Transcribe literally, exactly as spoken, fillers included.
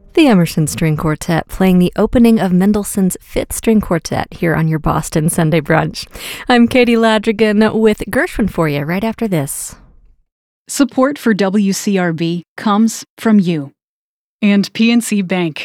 The Emerson String Quartet playing the opening of Mendelssohn's Fifth String Quartet here on your Boston Sunday Brunch. I'm Katie Ladrigan with Gershwin for you right after this. Support for W C R B comes from you and P N C Bank,